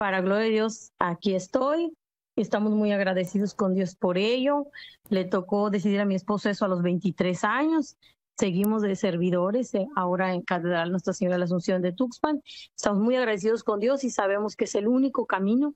Para gloria de Dios, aquí estoy. Estamos muy agradecidos con Dios por ello. Le tocó decidir a mi esposo eso a los 23 años. Seguimos de servidores ahora en Catedral Nuestra Señora de la Asunción de Tuxpan. Estamos muy agradecidos con Dios y sabemos que es el único camino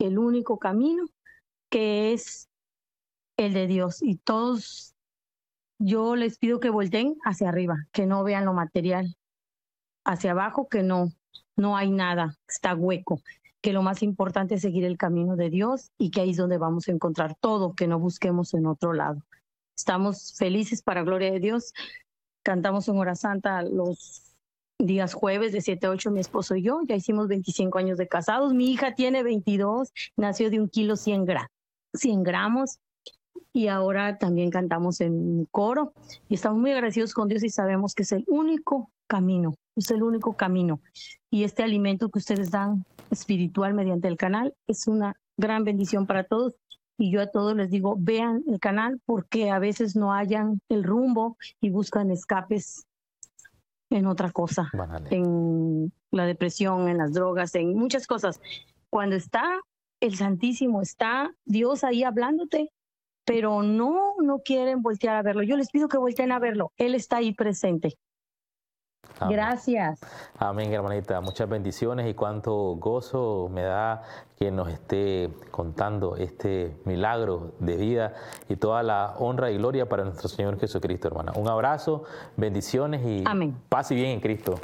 que es el de Dios. Y todos, yo les pido que volteen hacia arriba, que no vean lo material. Hacia abajo, que no hay nada, está hueco. Que lo más importante es seguir el camino de Dios y que ahí es donde vamos a encontrar todo, que no busquemos en otro lado. Estamos felices para gloria de Dios. Cantamos en Hora Santa los días jueves de 7 a 8, mi esposo y yo. Ya hicimos 25 años de casados. Mi hija tiene 22, nació de 1 kilo 100 gramos. Y ahora también cantamos en un coro. Y estamos muy agradecidos con Dios y sabemos que es el único camino. Es el único camino. Y este alimento que ustedes dan espiritual mediante el canal es una gran bendición para todos. Y yo a todos les digo, vean el canal porque a veces no hallan el rumbo y buscan escapes en otra cosa, en la depresión, en las drogas, en muchas cosas. Cuando está el Santísimo, está Dios ahí hablándote, pero no quieren voltear a verlo. Yo les pido que volteen a verlo. Él está ahí presente. Amén. Gracias. Amén, hermanita. Muchas bendiciones y cuánto gozo me da que nos esté contando este milagro de vida y toda la honra y gloria para nuestro Señor Jesucristo, hermana. Un abrazo, bendiciones y amén. Paz y bien en Cristo.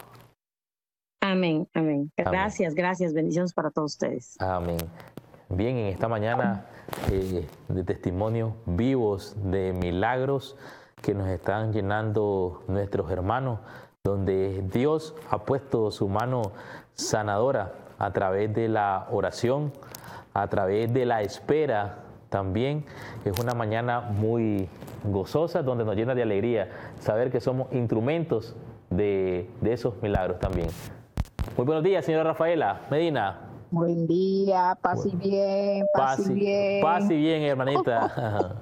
Amén, amén. Gracias, gracias. Bendiciones para todos ustedes. Amén. Bien, en esta mañana de testimonios vivos, de milagros que nos están llenando nuestros hermanos, donde Dios ha puesto su mano sanadora a través de la oración, a través de la espera también. Es una mañana muy gozosa, donde nos llena de alegría saber que somos instrumentos de esos milagros también. Muy buenos días, señora Rafaela Medina. Buen día, paz y bien, paz y bien. Paz y bien, hermanita.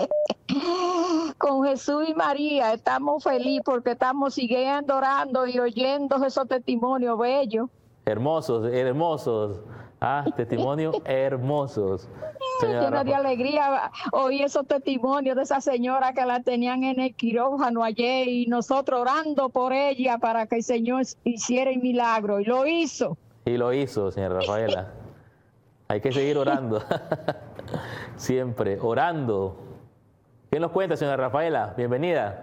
Con Jesús y María estamos felices porque estamos siguiendo orando y oyendo esos testimonios bellos. Hermosos, hermosos. Testimonios hermosos. Lleno de alegría oí esos testimonios de esa señora que la tenían en el quirófano ayer y nosotros orando por ella para que el Señor hiciera el milagro. Y lo hizo. Y lo hizo, señora Rafaela. Hay que seguir orando. Siempre orando. ¿Qué nos cuenta, señora Rafaela? Bienvenida.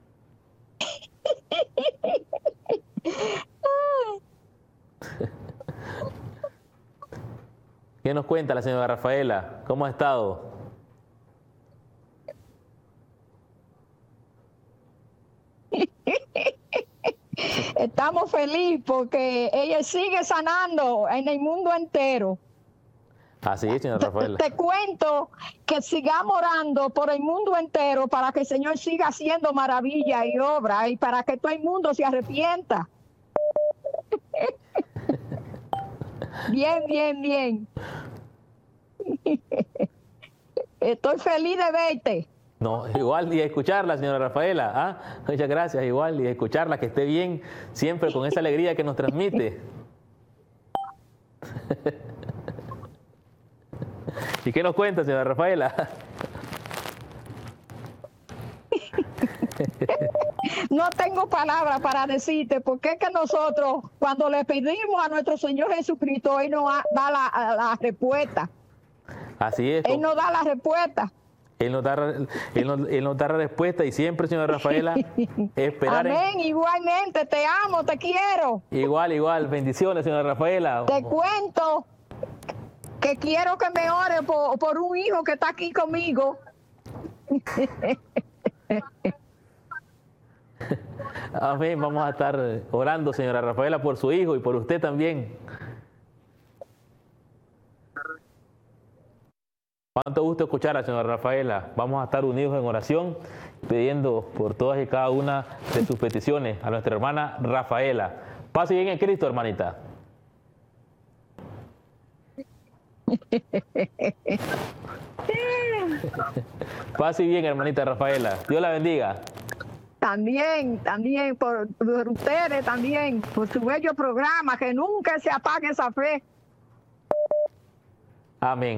¿Qué nos cuenta la señora Rafaela? ¿Cómo ha estado? Estamos felices porque ella sigue sanando en el mundo entero. Así es, señora Rafaela. Te cuento que sigamos orando por el mundo entero para que el Señor siga haciendo maravillas y obras y para que todo el mundo se arrepienta. Bien, bien, bien. Estoy feliz de verte. No, igual y escucharla, señora Rafaela. Muchas gracias, igual y escucharla, que esté bien, siempre con esa alegría que nos transmite. ¿Y qué nos cuenta, señora Rafaela? No tengo palabras para decirte, porque es que nosotros, cuando le pedimos a nuestro Señor Jesucristo, Él nos da la respuesta. Así es. Él nos da la respuesta. Él nos da la respuesta y siempre, señora Rafaela, esperar. Amén, igualmente, te amo, te quiero. Igual, bendiciones, señora Rafaela. Te cuento que quiero que me ore por un hijo que está aquí conmigo. Amén, vamos a estar orando, señora Rafaela, por su hijo y por usted también. Cuánto gusto escuchar a señora Rafaela. Vamos a estar unidos en oración, pidiendo por todas y cada una de sus peticiones a nuestra hermana Rafaela. Paz y bien en Cristo, hermanita. Paz y bien, hermanita Rafaela. Dios la bendiga. También, por ustedes también, por su bello programa, que nunca se apague esa fe. Amén.